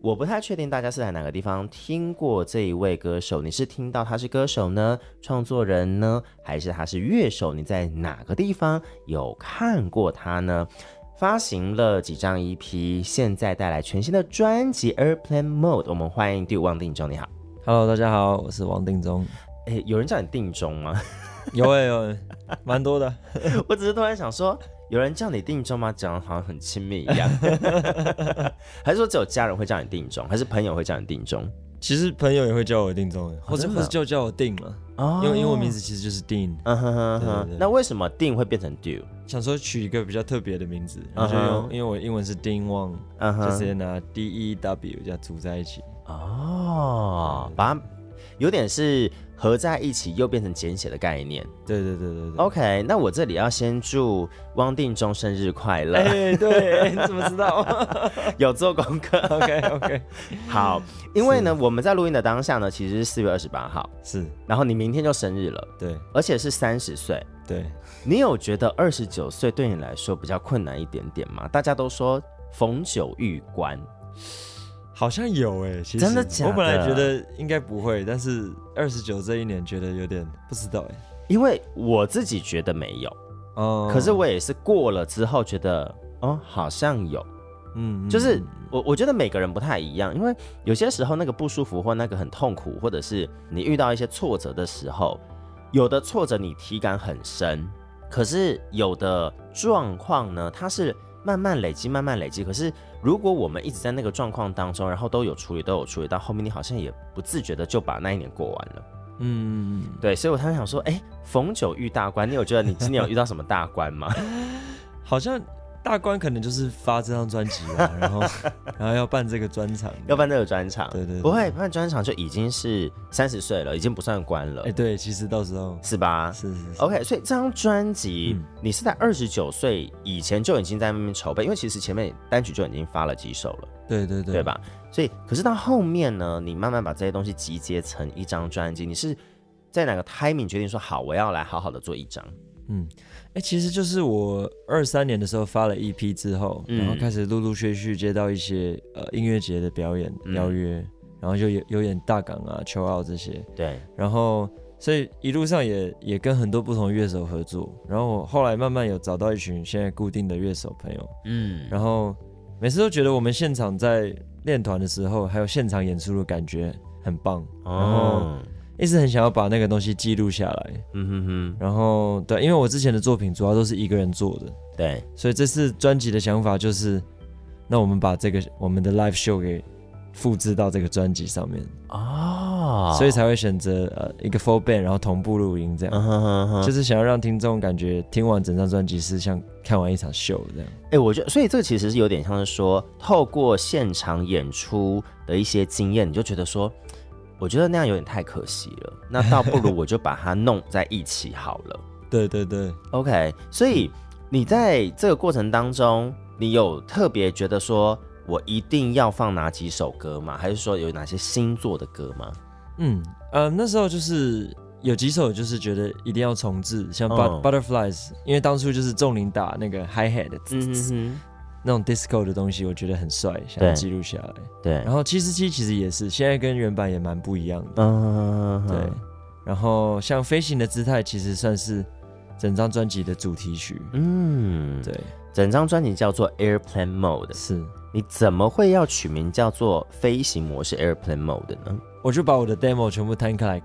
我不太确定大家是在哪个地方听过这一位歌手，你是听到他是歌手呢，创作人呢，还是他是乐手？你在哪个地方有看过他呢？发行了几张 EP， 现在带来全新的专辑 Airplane Mode， 我们欢迎 Dude 王定中，你好。 Hello， 大家好，我是王定中。 有人叫你定中吗？ 有，蛮多的。 我只是突然想说，有人叫你定中吗？讲得好像很亲密一样。还是说只有家人会叫你定中，还是朋友会叫你定中？ 其实朋友也会叫我定中，或者就叫我定了。因为英文名字其实就是 Dean。对。 那为什么 Dean 会变成 Dude？ 想说取一个比较特别的名字，然后就用，因为我英文是 Dean Wang，就直接拿 DEW 这样组在一起。 把它有点是合在一起，又变成简写的概念。 对。 OK， 那我这里要先祝汪定中生日快乐。 对，你怎么知道？ 有做功课。 OK。 好，因为呢，我们在录音的当下呢，其实是4月28号， 是， 然后你明天就生日了， 对， 而且是30岁， 对。 你有觉得29岁对你来说比较困难一点点吗？大家都说逢九遇关。 好像有其实真的假的？ 我本来觉得应该不会，但是29这一年觉得有点不知道因为我自己觉得没有，可是我也是过了之后觉得好像有，就是我觉得每个人不太一样，因为有些时候那个不舒服或那个很痛苦，或者是你遇到一些挫折的时候，有的挫折你体感很深，可是有的状况呢，它是慢慢累积，可是如果我们一直在那个状况当中，然后都有处理到后面，你好像也不自觉的就把那一年过完了。对，所以我才想说，逢九遇大关，你有觉得你今年有遇到什么大关吗？ 好像大关可能就是发这张专辑吧，然后要办这个专场， 对，不会办专场就已经是30岁了，已经不算关了。 对，其实到时候是吧？ 是。 OK， 所以这张专辑，你是在29岁以前就已经在那边筹备，因为其实前面单曲就已经发了几首了，对吧？所以，可是到后面呢，你慢慢把这些东西集结成一张专辑，你是在哪个 timing 决定说好，我要来好好的做一张？ 其实就是我23年的时候发了 EP 之后，然后开始陆陆续续接到一些音乐节的表演邀约，然后就有演大港啊、秋奥这些。 对， 然后所以一路上也跟很多不同乐手合作，然后我后来慢慢有找到一群现在固定的乐手朋友，然后每次都觉得我们现场在练团的时候，还有现场演出的感觉很棒，然后一直很想要把那个东西记录下来。然后对，因为我之前的作品主要都是一个人做的， 对， 所以这次专辑的想法就是，那我们把我们的 live show 给复制到这个专辑上面所以才会选择一个 full band， 然后同步录音这样，就是想要让听众感觉听完整张专辑是像看完一场秀这样。 我觉得，所以这个其实是有点像是说，透过现场演出的一些经验，你就觉得说，我觉得那样有点太可惜了，那倒不如我就把它弄在一起好了。 对 OK， 所以你在这个过程当中，你有特别觉得说我一定要放哪几首歌吗？还是说有哪些新作的歌吗？ 那时候就是有几首就是觉得一定要重置，像 Butterflies， 因为当初就是仲林打那个 hi-hat 那种 disco 的东西，我觉得很帅，想要记录下来。 对， 然后747其实也是，现在跟原版也蛮不一样的。对，然后像飞行的姿态，其实算是整张专辑的主题曲。对， 整张专辑叫做 Airplane Mode， 是。 你怎么会要取名叫做飞行模式 Airplane Mode 呢？ 我就把我的 demo 全部摊开来